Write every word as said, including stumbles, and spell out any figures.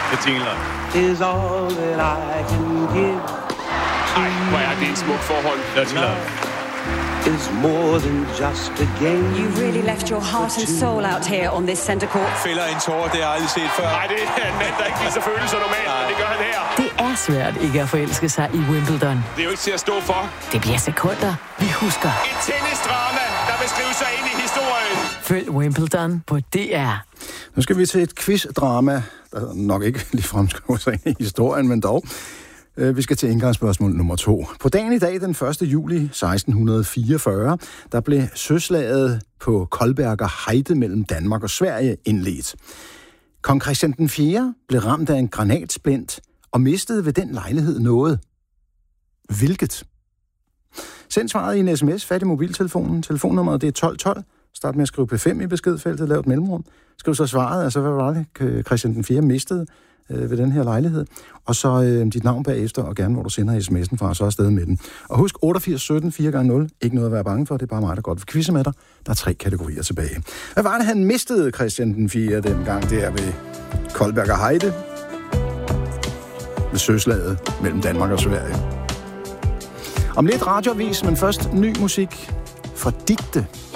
Det jingler. Is all that I can give. Ej, hvor er det et smukt forhold. Dirty Love. Is more than just a game. You really left your heart and soul out here on this center court. Fælder en tårer, det har jeg aldrig set før. Nej, det er en mand, der ikke viser følelser normalt, men det gør han her. Det er svært ikke at forelske sig i Wimbledon. Det er jo ikke til at stå for. Det bliver sekunder, vi husker. Et tennisdrama, der vil skrive sig ind i historien. Følg Wimbledon på D R. Nu skal vi til et quizdrama, der nok ikke ligefrem skriver sig ind i historien, men dog. Vi skal til indgangsspørgsmål nummer to. På dagen i dag, den første juli seksten fireogfyrre, der blev søslaget på Kolberger Heide mellem Danmark og Sverige indledt. Kong Christian den fjerde blev ramt af en granatsplint og mistede ved den lejlighed noget. Hvilket? Send svaret i en sms, fat i mobiltelefonen. Telefonnummeret det er tolv tolv. Start med at skrive P fem i beskedfeltet, lav et mellemrum. Skriv så svaret, altså hvad var det, Christian den fjerde mistede øh, ved den her lejlighed. Og så øh, dit navn bagefter, og gerne hvor du sender sms'en fra, så er afsted med den. Og husk otteogfirs sytten fire gange nul. Ikke noget at være bange for, det er bare mig, der godt vil quizze med dig. Der er tre kategorier tilbage. Hvad var det, han mistede, Christian den fjerde, dengang der ved Kolberger Heide? Ved søslaget mellem Danmark og Sverige. Om lidt radioavis, men først ny musik for Digte.